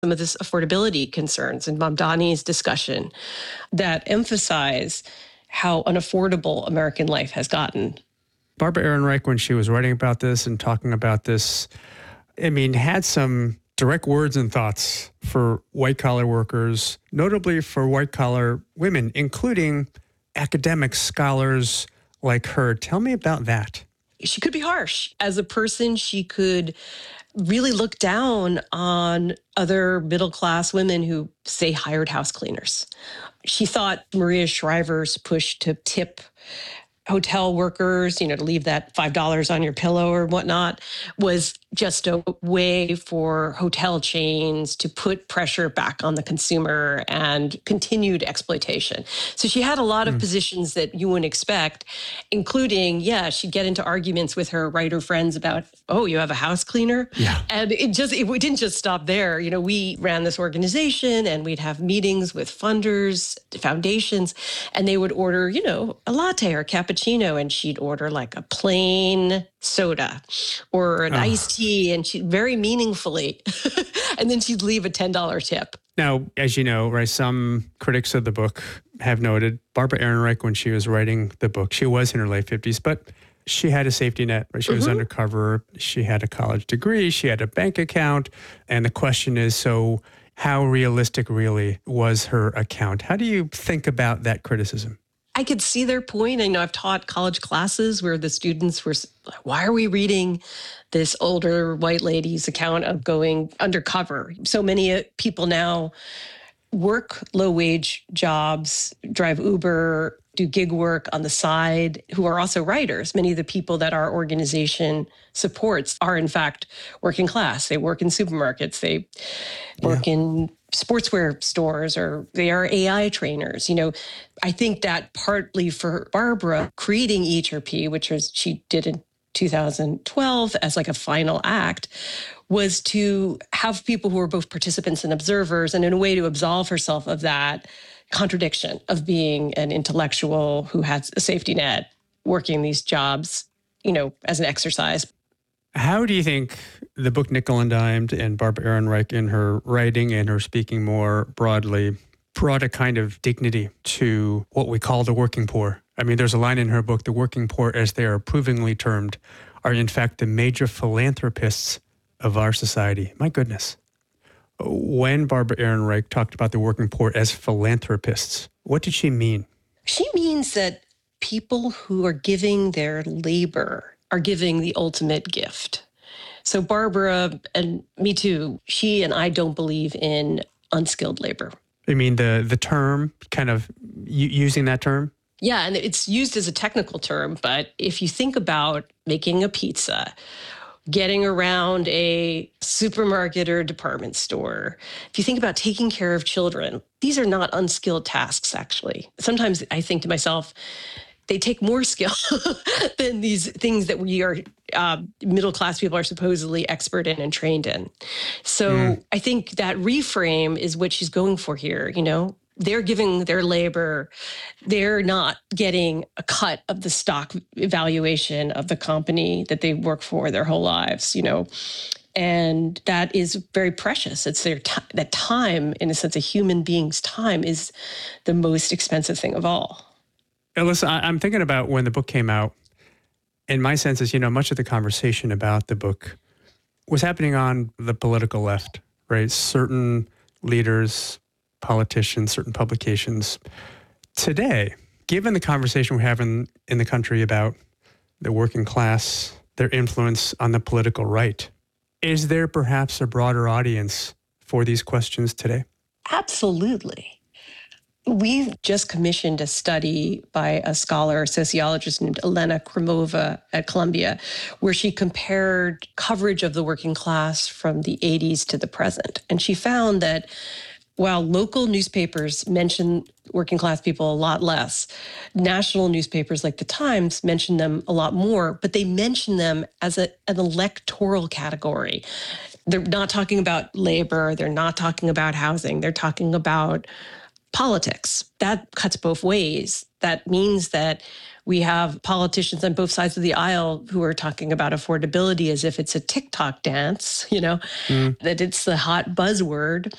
some of this affordability concerns in Mamdani's discussion that emphasize how unaffordable American life has gotten. Barbara Ehrenreich, when she was writing about this and talking about this, had some direct words and thoughts for white-collar workers, notably for white-collar women, including academic scholars like her. Tell me about that. She could be harsh. As a person, she could really look down on other middle-class women who, say, hired house cleaners. She thought Maria Shriver's push to tip hotel workers, to leave that $5 on your pillow or whatnot, was just a way for hotel chains to put pressure back on the consumer and continued exploitation. So she had a lot of positions that you wouldn't expect, including, she'd get into arguments with her writer friends about, oh, you have a house cleaner? Yeah. And it didn't just stop there. We ran this organization and we'd have meetings with funders, foundations, and they would order, a latte or a cappuccino, and she'd order like a plain soda or an iced tea, and she very meaningfully, and then she'd leave a $10 tip. Now, as you know, right, some critics of the book have noted Barbara Ehrenreich, when she was writing the book, she was in her late 50s, but she had a safety net, right? She was undercover. She had a college degree. She had a bank account. And the question is, so how realistic really was her account? How do you think about that criticism? I could see their point. I've taught college classes where the students were like, why are we reading this older white lady's account of going undercover? So many people now work low-wage jobs, drive Uber, do gig work on the side, who are also writers. Many of the people that our organization supports are, in fact, working class. They work in supermarkets. They work in sportswear stores, or they are AI trainers. I think that partly for Barbara, creating EHRP, which she did in 2012 as like a final act, was to have people who were both participants and observers, and in a way to absolve herself of that contradiction of being an intellectual who had a safety net, working these jobs, as an exercise. How do you think the book Nickel and Dimed and Barbara Ehrenreich, in her writing and her speaking more broadly, brought a kind of dignity to what we call the working poor? There's a line in her book, the working poor, as they are approvingly termed, are in fact the major philanthropists of our society. My goodness. When Barbara Ehrenreich talked about the working poor as philanthropists, what did she mean? She means that people who are giving their labor are giving the ultimate gift. So Barbara, and me too, she and I don't believe in unskilled labor. You mean the term, kind of using that term? Yeah, and it's used as a technical term, but if you think about making a pizza, getting around a supermarket or department store, if you think about taking care of children, these are not unskilled tasks, actually. Sometimes I think to myself, they take more skill than these things that we are middle-class people are supposedly expert in and trained in. So I think that reframe is what she's going for here, They're giving their labor. They're not getting a cut of the stock valuation of the company that they work for their whole lives, And that is very precious. It's their that time, in a sense, a human being's time is the most expensive thing of all. Alyssa, I'm thinking about when the book came out, and my sense is, much of the conversation about the book was happening on the political left, right? Certain leaders, politicians, certain publications. Today, given the conversation we're having in the country about the working class, their influence on the political right, is there perhaps a broader audience for these questions today? Absolutely. We've just commissioned a study by a scholar, a sociologist named Elena Kremova at Columbia, where she compared coverage of the working class from the 80s to the present. And she found that while local newspapers mention working class people a lot less, national newspapers like The Times mention them a lot more, but they mention them as an electoral category. They're not talking about labor. They're not talking about housing. They're talking about politics. That cuts both ways. That means that we have politicians on both sides of the aisle who are talking about affordability as if it's a TikTok dance, that it's the hot buzzword.